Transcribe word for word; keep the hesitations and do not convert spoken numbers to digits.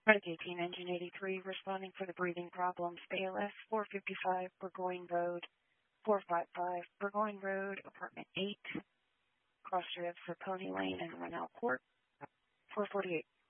Medic eighteen, Engine eighty-three, responding for the breathing problems. A L S four fifty-five, Burgoyne Road, four five five, Burgoyne Road, Apartment eight, cross drift for Pony Lane and Rennell Court, four forty-eight.